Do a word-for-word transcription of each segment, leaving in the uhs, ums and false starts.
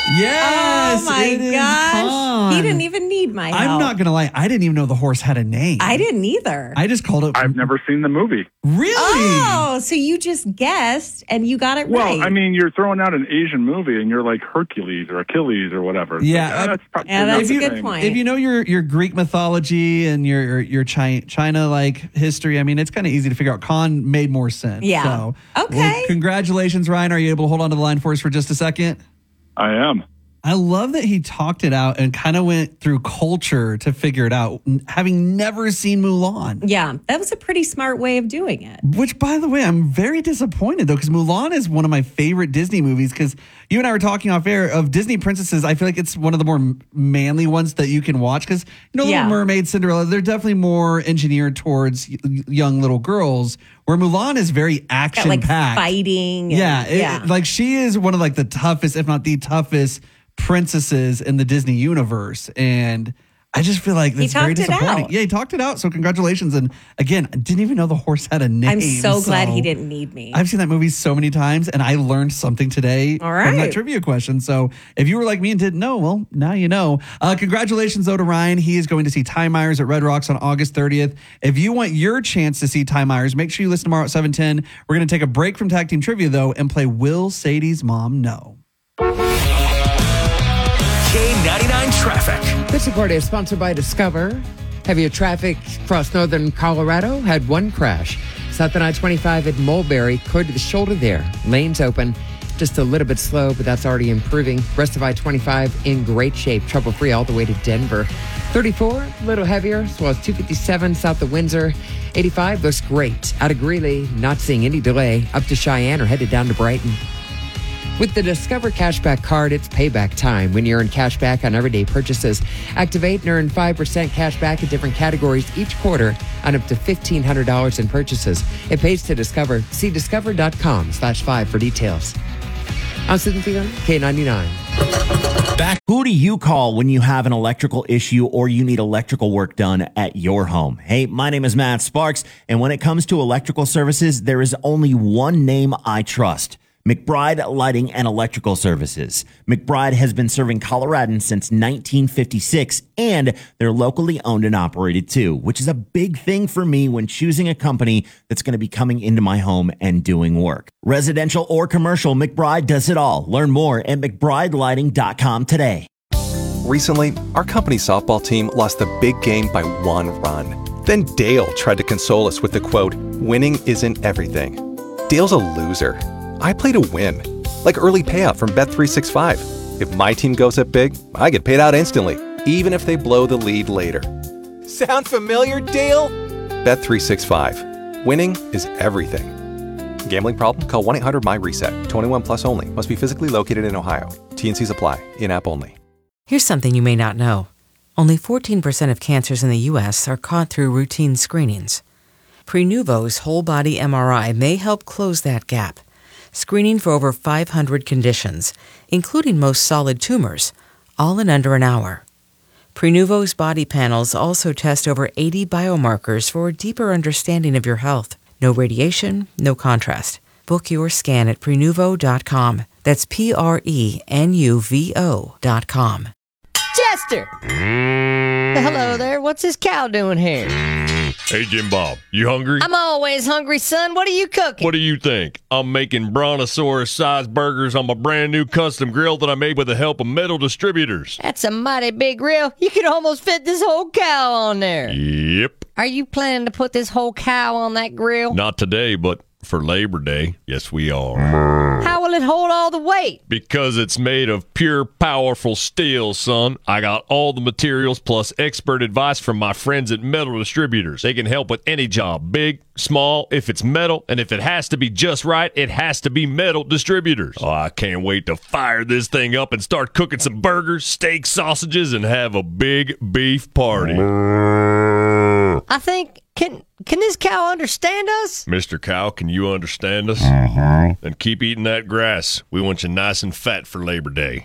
Yes. Oh my it is gosh. Khan. He didn't even need my help. I'm not going to lie. I didn't even know the horse had a name. I didn't either. I just called it. I've never seen the movie. Really? Oh, so you just guessed and you got it Well, right. I mean, you're throwing out an Asian movie and you're like Hercules or Achilles or whatever. Yeah, So, uh, that's probably yeah, not that's the a good same. point. If you know your, your Greek mythology and your your Chi- China like history, I mean, it's kind of easy to figure out. Khan made more sense. Yeah. So, Okay. well, congratulations, Ryan. Are you able to hold on to the line for us for just a second? I am. I love that he talked it out and kind of went through culture to figure it out, having never seen Mulan. yeah, that was a pretty smart way of doing it. Which, by the way, I'm very disappointed, though, because Mulan is one of my favorite Disney movies. Because you and I were talking off air of Disney princesses. I feel like it's one of the more manly ones that you can watch. Because, you know, Yeah. Little Mermaid, Cinderella, they're definitely more engineered towards y- young little girls, where Mulan is very Got action like packed. fighting. and- Yeah, it- yeah. like she is one of like the toughest, if not the toughest, princesses in the Disney universe, and I just feel like that's very talked it disappointing. out. Yeah, he talked it out. So congratulations, and again, I didn't even know the horse had a name. I'm so glad he didn't need me. I've seen that movie so many times, and I learned something today All from that right. trivia question. So if you were like me and didn't know, well, now you know. Uh, congratulations, though, to Ryan. He is going to see Ty Myers at Red Rocks on August thirtieth. If you want your chance to see Ty Myers, make sure you listen tomorrow at seven ten. We're going to take a break from Tag Team Trivia, though, and play Will Sadie's Mom Know? K ninety-nine Traffic. This report is sponsored by Discover. Heavier traffic across northern Colorado had one crash. South on I twenty-five at Mulberry, clear to the shoulder there. Lanes open. Just a little bit slow, but that's already improving. Rest of I twenty-five in great shape. Trouble-free all the way to Denver. thirty-four, a little heavier, as well as two fifty-seven south of Windsor. eighty-five looks great. Out of Greeley, not seeing any delay. Up to Cheyenne or headed down to Brighton. With the Discover Cashback card, it's payback time when you earn cash back on everyday purchases. Activate and earn five percent cash back in different categories each quarter on up to fifteen hundred dollars in purchases. It pays to Discover. See discover.com slash five for details. I'm Cynthia, K ninety-nine. Back. Who do you call when you have an electrical issue or you need electrical work done at your home? Hey, my name is Matt Sparks, and when it comes to electrical services, there is only one name I trust. McBride Lighting and Electrical Services. McBride has been serving Coloradans since nineteen fifty-six, and they're locally owned and operated too, which is a big thing for me when choosing a company that's going to be coming into my home and doing work. Residential or commercial, McBride does it all. Learn more at mcbride lighting dot com today. Recently, our company's softball team lost the big game by one run. Then Dale tried to console us with the quote, "Winning isn't everything." Dale's a loser. I play to win, like early payout from Bet three sixty-five. If my team goes up big, I get paid out instantly, even if they blow the lead later. Sound familiar, Dale? Bet three sixty-five. Winning is everything. Gambling problem? Call one eight hundred my reset. twenty-one plus only. Must be physically located in Ohio. T N Cs apply. In-app only. Here's something you may not know. Only fourteen percent of cancers in the U S are caught through routine screenings. Prenuvo's whole-body M R I may help close that gap. Screening for over five hundred conditions, including most solid tumors, all in under an hour. Prenuvo's body panels also test over eighty biomarkers for a deeper understanding of your health. No radiation, no contrast. Book your scan at prenuvo dot com. That's P R E N U V O dot com. Chester! Hello there. What's this cow doing here? Hey, Jim Bob, you hungry? I'm always hungry, son. What are you cooking? What do you think? I'm making brontosaurus-sized burgers on my brand new custom grill that I made with the help of Metal Distributors. That's a mighty big grill. You could almost fit this whole cow on there. Yep. Are you planning to put this whole cow on that grill? Not today, but for Labor Day, yes we are. How will it hold all the weight? Because it's made of pure, powerful steel, son. I got all the materials plus expert advice from my friends at Metal Distributors. They can help with any job, big, small, if it's metal, and if it has to be just right, it has to be Metal Distributors. Oh, I can't wait to fire this thing up and start cooking some burgers, steak, sausages, and have a big beef party. I think, can can this cow understand us? Mister Cow, can you understand us? Uh-huh. Then keep eating that grass. We want you nice and fat for Labor Day.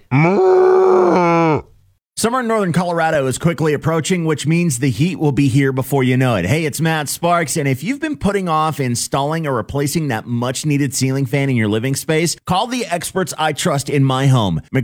Summer in northern Colorado is quickly approaching, which means the heat will be here before you know it. Hey, it's Matt Sparks, and if you've been putting off installing or replacing that much-needed ceiling fan in your living space, call the experts I trust in my home.